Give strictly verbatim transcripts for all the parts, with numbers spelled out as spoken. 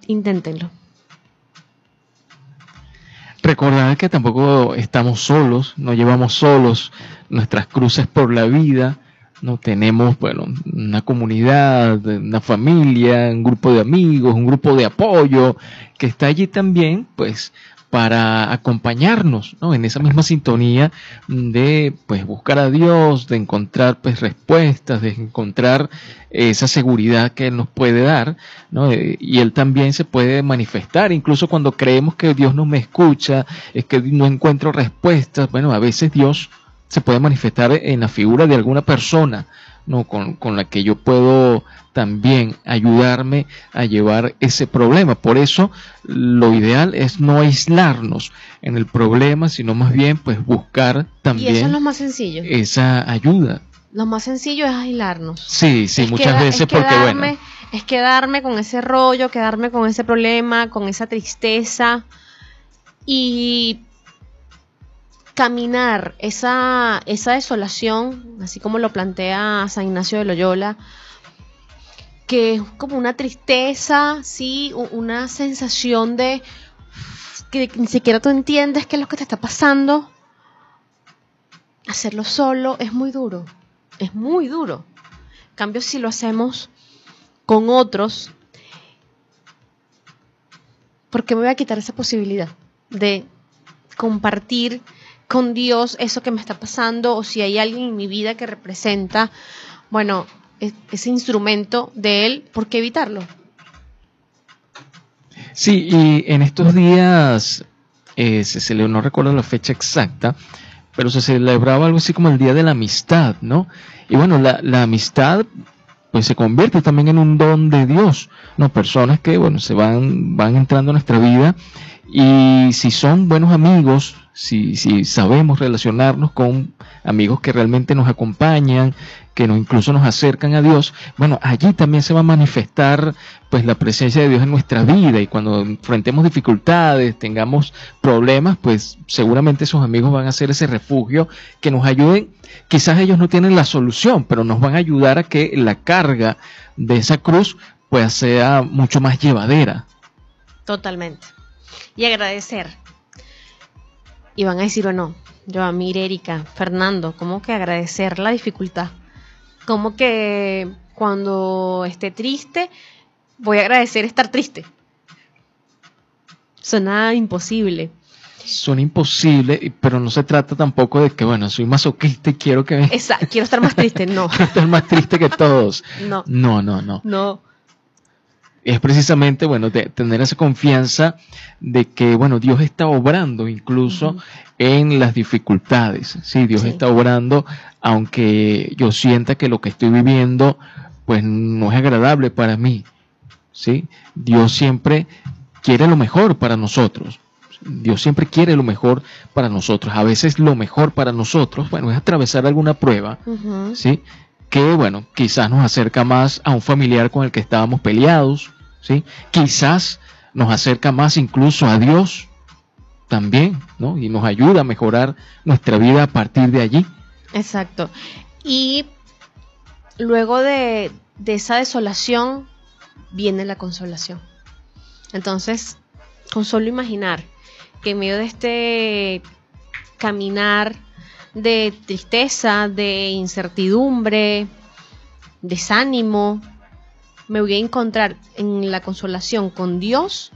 inténtenlo. Recordar que tampoco estamos solos, no llevamos solos nuestras cruces por la vida, no tenemos, bueno, una comunidad, una familia, un grupo de amigos, un grupo de apoyo que está allí también, pues, para acompañarnos, ¿no? En esa misma sintonía de, pues, buscar a Dios, de encontrar, pues, respuestas, de encontrar esa seguridad que Él nos puede dar, ¿no? Y Él también se puede manifestar, incluso cuando creemos que Dios no me escucha, es que no encuentro respuestas. Bueno, a veces Dios se puede manifestar en la figura de alguna persona, ¿no? Con, con la que yo puedo también ayudarme a llevar ese problema. Por eso lo ideal es no aislarnos en el problema, sino más bien pues buscar también, y eso es lo más sencillo, esa ayuda. Lo más sencillo es aislarnos. Sí, sí, es muchas queda, veces es porque quedarme, bueno. Es quedarme con ese rollo, quedarme con ese problema, con esa tristeza y caminar esa, esa desolación, así como lo plantea San Ignacio de Loyola, que es como una tristeza, sí, una sensación de que ni siquiera tú entiendes qué es lo que te está pasando. Hacerlo solo es muy duro, es muy duro. En cambio, si lo hacemos con otros, ¿por qué me voy a quitar esa posibilidad de compartir con Dios eso que me está pasando? O si hay alguien en mi vida que representa, bueno, ese instrumento de Él, ¿por qué evitarlo? Sí, y en estos días, eh, se celebró, no recuerdo la fecha exacta, pero se celebraba algo así como el Día de la Amistad, ¿no? Y bueno, la, la amistad pues se convierte también en un don de Dios, ¿no? Personas que, bueno, se van, van entrando a nuestra vida, y si son buenos amigos, si, si sabemos relacionarnos con amigos que realmente nos acompañan, que nos, incluso nos acercan a Dios, bueno, allí también se va a manifestar pues la presencia de Dios en nuestra vida, y cuando enfrentemos dificultades, tengamos problemas, pues seguramente esos amigos van a ser ese refugio que nos ayuden. Quizás ellos no tienen la solución, pero nos van a ayudar a que la carga de esa cruz pues sea mucho más llevadera. Totalmente. Y agradecer. Y van a decir, o no, yo, mire, Erika, Fernando, ¿cómo que agradecer la dificultad? ¿Cómo que cuando esté triste voy a agradecer estar triste? Suena imposible. Suena imposible, pero no se trata tampoco de que, bueno, soy masoquista y quiero que... Exacto, quiero estar más triste, no. Quiero estar más triste que todos. No. No, no, no. No. Es precisamente, bueno, de tener esa confianza de que, bueno, Dios está obrando incluso uh-huh. en las dificultades. Sí, Dios sí. está obrando, aunque yo sienta que lo que estoy viviendo, pues no es agradable para mí. Sí, Dios siempre quiere lo mejor para nosotros. Dios siempre quiere lo mejor para nosotros. A veces lo mejor para nosotros, bueno, es atravesar alguna prueba, uh-huh. ¿sí? Que, bueno, quizás nos acerca más a un familiar con el que estábamos peleados, ¿sí? Quizás nos acerca más incluso a Dios también, ¿no? Y nos ayuda a mejorar nuestra vida a partir de allí. Exacto. Y luego de, de esa desolación viene la consolación. Entonces, con solo imaginar que en medio de este caminar de tristeza, de incertidumbre, desánimo, me voy a encontrar en la consolación con Dios,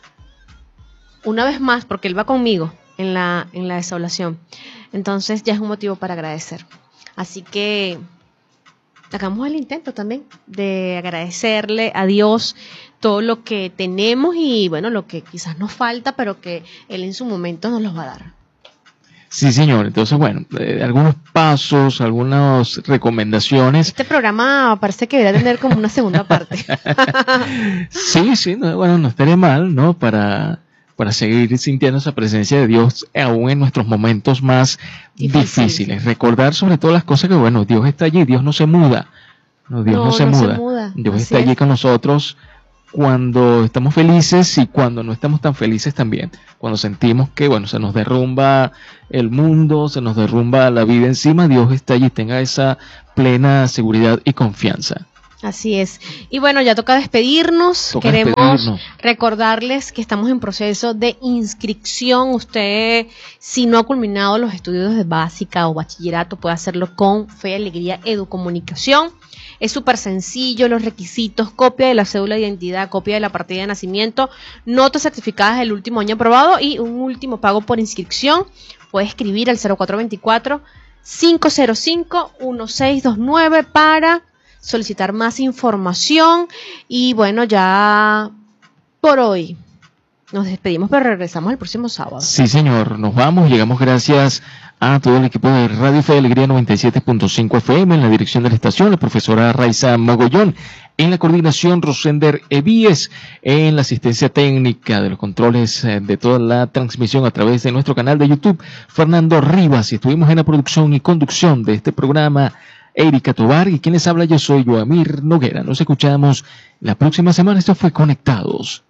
una vez más, porque Él va conmigo en la, en la desolación. Entonces ya es un motivo para agradecer. Así que hagamos el intento también de agradecerle a Dios todo lo que tenemos y, bueno, lo que quizás nos falta, pero que Él en su momento nos los va a dar. Sí, señor. Entonces, bueno, eh, algunos pasos, algunas recomendaciones. Este programa parece que debería tener como una segunda parte. Sí, sí, no, bueno, no estaría mal, ¿no? Para, para seguir sintiendo esa presencia de Dios aún en nuestros momentos más Difícil. difíciles. Recordar sobre todo las cosas que, bueno, Dios está allí, Dios no se muda. No, Dios no, no, se, no muda. se muda. Dios Así está allí es. con nosotros cuando estamos felices y cuando no estamos tan felices también. Cuando sentimos que, bueno, se nos derrumba el mundo, se nos derrumba la vida encima, Dios está allí, tenga esa plena seguridad y confianza. Así es. Y bueno, ya toca despedirnos. Toca Queremos despedirnos. recordarles que estamos en proceso de inscripción. Usted, si no ha culminado los estudios de básica o bachillerato, puede hacerlo con Fe y Alegría Educomunicación. Es súper sencillo, los requisitos: copia de la cédula de identidad, copia de la partida de nacimiento, notas certificadas del último año aprobado y un último pago por inscripción. Puede escribir al cero cuatro veinticuatro, cinco cero cinco, uno seis dos nueve para solicitar más información. Y bueno, ya por hoy nos despedimos, pero regresamos el próximo sábado. Sí, señor, nos vamos, llegamos gracias a todo el equipo de Radio Fe y Alegría noventa y siete punto cinco F M, en la dirección de la estación, la profesora Raiza Mogollón, en la coordinación Rosender Evíes, en la asistencia técnica de los controles eh, de toda la transmisión a través de nuestro canal de YouTube, Fernando Rivas, y estuvimos en la producción y conducción de este programa, Erika Tobar, y quien les habla, yo soy Joamir Noguera. Nos escuchamos la próxima semana. Esto fue Conectados.